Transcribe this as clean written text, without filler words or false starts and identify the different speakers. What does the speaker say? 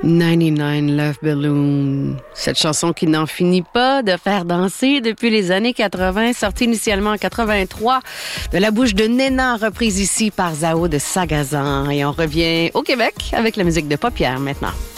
Speaker 1: 99 Love Balloon. Cette chanson qui n'en finit pas de faire danser depuis les années 80, sortie initialement en 83 de la bouche de Néna, reprise ici par Zao de Sagazan. Et on revient au Québec avec la musique de Paupières maintenant.